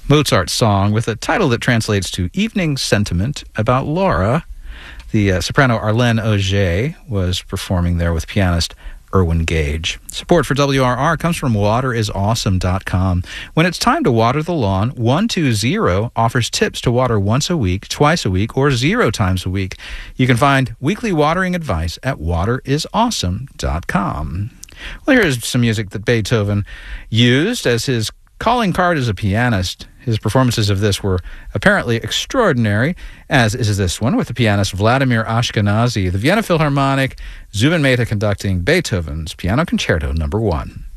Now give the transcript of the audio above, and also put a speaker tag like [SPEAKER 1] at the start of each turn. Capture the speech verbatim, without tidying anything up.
[SPEAKER 1] Mozart song with a title that translates to Evening Sentiment about Laura. The uh, soprano Arlene Auger was performing there with pianist Irwin Gage. Support for W R R comes from water is awesome dot com. When it's time to water the lawn, one two zero offers tips to water once a week, twice a week, or zero times a week. You can find weekly watering advice at water is awesome dot com. Well, here's some music that Beethoven used as his calling card as a pianist. His performances of this were apparently extraordinary, as is this one with the pianist Vladimir Ashkenazy, the Vienna Philharmonic, Zubin Mehta conducting Beethoven's Piano Concerto Number One.